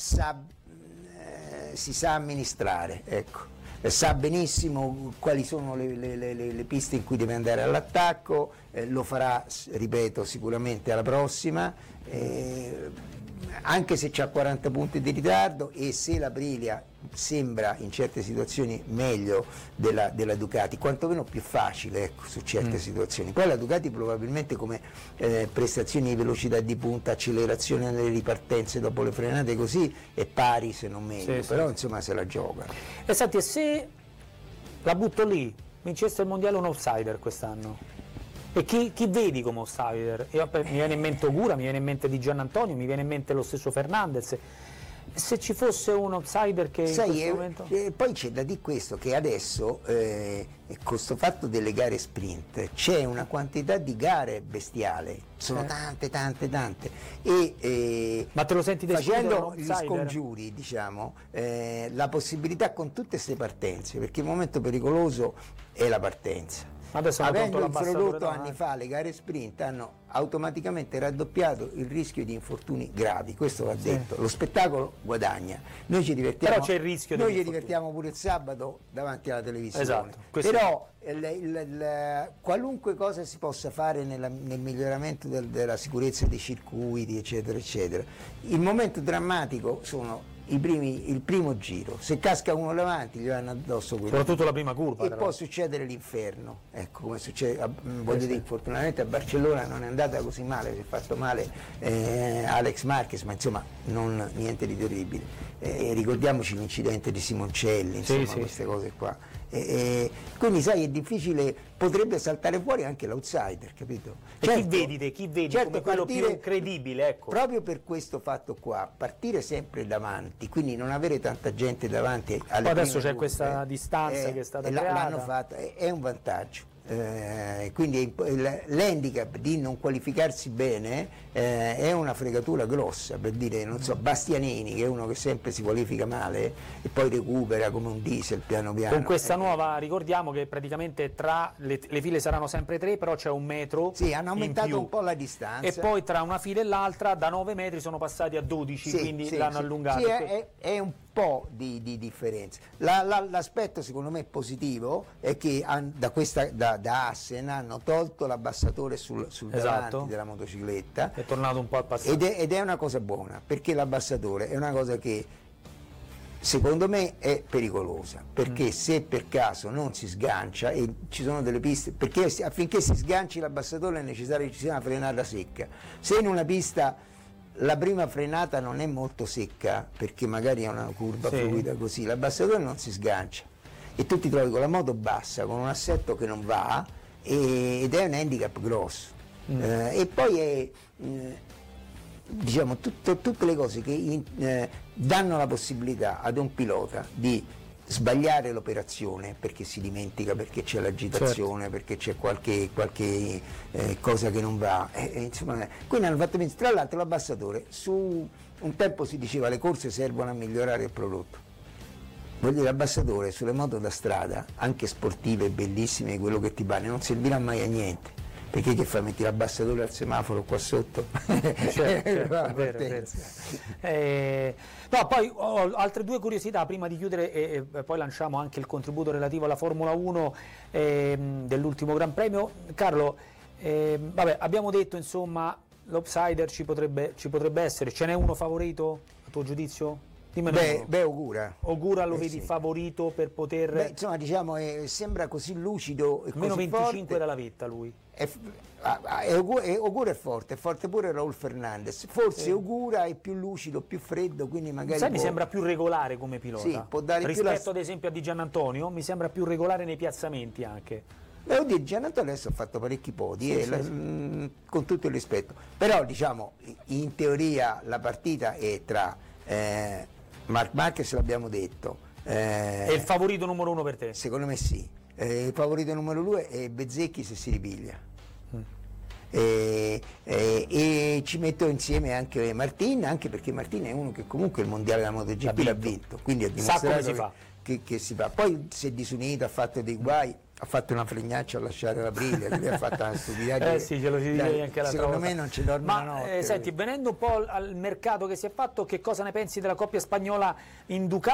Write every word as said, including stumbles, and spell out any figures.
sa, eh, si sa amministrare, ecco. Sa benissimo quali sono le, le, le, le piste in cui deve andare all'attacco, eh, lo farà, ripeto, sicuramente alla prossima, eh, anche se c'ha quaranta punti di ritardo, e se la Aprilia sembra in certe situazioni meglio della, della Ducati, quantomeno più facile, ecco, su certe mm. situazioni. Poi la Ducati probabilmente come eh, prestazioni di velocità di punta, accelerazione nelle ripartenze dopo le frenate così è pari se non meglio, sì, però sì, insomma se la gioca. E senti, e se la butto lì, vincesse il mondiale un outsider quest'anno? E chi, chi vedi come outsider? Io, mi viene in mente Ogura, mi viene in mente Di Giannantonio, mi viene in mente lo stesso Fernandez. Se ci fosse un outsider che Sai, in questo eh, momento... eh, poi c'è da dire questo, che adesso eh, con questo fatto delle gare sprint c'è una quantità di gare bestiale, sono eh. tante tante tante, e eh, ma te lo senti facendo gli scongiuri, diciamo, eh, la possibilità con tutte queste partenze, perché il momento pericoloso è la partenza. Adesso avendo introdotto anni fa le gare sprint, hanno automaticamente raddoppiato il rischio di infortuni gravi, questo va detto, sì. Lo spettacolo guadagna, noi ci divertiamo, però c'è il rischio noi di ci divertiamo pure il sabato davanti alla televisione, esatto, però il, il, il, qualunque cosa si possa fare nella, nel miglioramento del, della sicurezza dei circuiti eccetera eccetera, il momento drammatico sono I primi, il primo giro, se casca uno davanti gli vanno addosso quello, soprattutto la prima curva, e può però. succedere l'inferno, ecco, come succede, voglio dire, fortunatamente a Barcellona non è andata così male, si è fatto male eh, Alex Marquez, ma insomma non niente di terribile, eh, ricordiamoci l'incidente di Simoncelli, insomma, sì, sì, queste cose qua, e, e, quindi sai, è difficile, potrebbe saltare fuori anche l'outsider, capito? E certo, chi vedi te, chi vedi certo, come quello partire, più credibile, ecco. Proprio per questo fatto qua, partire sempre davanti, quindi non avere tanta gente davanti alle poi adesso c'è curve, questa distanza eh, che è stata eh, creata, l'hanno fatta, è, è un vantaggio. Eh, quindi l'handicap di non qualificarsi bene eh, è una fregatura grossa, per dire, non so, Bastianini, che è uno che sempre si qualifica male e poi recupera come un diesel piano piano. Con questa eh, nuova, ricordiamo che praticamente tra le, le file saranno sempre tre, però c'è un metro. Sì, hanno aumentato un po' la distanza. E poi tra una fila e l'altra da nove metri sono passati a dodici, sì, quindi sì, l'hanno sì, allungato. Sì, è, è un po' di, di differenza. La, la, l'aspetto secondo me positivo è che han, da, questa, da, da Assen hanno tolto l'abbassatore sul, sul esatto. davanti della motocicletta, è tornato un po' al passato, ed è, ed è una cosa buona, perché l'abbassatore è una cosa che secondo me è pericolosa, perché mm. se per caso non si sgancia, e ci sono delle piste, perché affinché si sganci l'abbassatore è necessario che ci sia una frenata secca, se in una pista la prima frenata non è molto secca, perché magari è una curva sì. fluida così, l'abbassatore non si sgancia e tu ti trovi con la moto bassa, con un assetto che non va, e, ed è un handicap grosso. Mm. Eh, e poi è, eh, diciamo, tutto, tutte le cose che in, eh, danno la possibilità ad un pilota di sbagliare l'operazione perché si dimentica, perché c'è l'agitazione, certo. perché c'è qualche, qualche eh, cosa che non va, eh, eh, insomma, quindi hanno fatto bene. Tra l'altro l'abbassatore, su un tempo si diceva le corse servono a migliorare il prodotto, vuol dire l'abbassatore sulle moto da strada, anche sportive, bellissime, quello che ti pare, non servirà mai a niente, perché che fai, metti l'abbassatore al semaforo qua sotto? Certo, certo, è vero, è vero. Eh, no, poi ho altre due curiosità prima di chiudere, e, e poi lanciamo anche il contributo relativo alla Formula uno eh, dell'ultimo Gran Premio. Carlo, eh, vabbè, abbiamo detto insomma l'outsider ci potrebbe, ci potrebbe essere, ce n'è uno favorito a tuo giudizio? Beh, beh, Ogura. Ogura lo eh, vedi sì. favorito per poter... Beh, insomma, diciamo, eh, sembra così lucido e meno così venticinque forte. dalla vetta lui. È, è, Ogura, è, Ogura è forte, è forte pure Raul Fernandez. Forse sì. Ogura è più lucido, più freddo, quindi magari Sai, può... mi sembra più regolare come pilota. Sì, può dare rispetto più la... ad esempio a Di Giannantonio, mi sembra più regolare nei piazzamenti anche. Beh, oddio, Giannantonio adesso ha fatto parecchi podi, sì, eh, sì, la, sì. Mh, con tutto il rispetto. Però, diciamo, in teoria la partita è tra... Eh, Marc Marquez, l'abbiamo detto. Eh, è il favorito numero uno per te? Secondo me sì. Eh, il favorito numero due è Bezzecchi se si ripiglia. Mm. Eh, eh, e ci metto insieme anche Martin, anche perché Martin è uno che comunque il mondiale della MotoGP l'ha vinto, quindi ha dimostrato Sa come si fa. Che, che si fa. Poi si è disunito, ha fatto dei guai, ha fatto una fregnaccia a lasciare la briglia, lui ha fatto una stupidaggine. Eh sì, ce lo si dice anche la secondo me non ci dorme Ma, la notte. Eh, senti, venendo un po' al mercato che si è fatto, che cosa ne pensi della coppia spagnola in Ducati?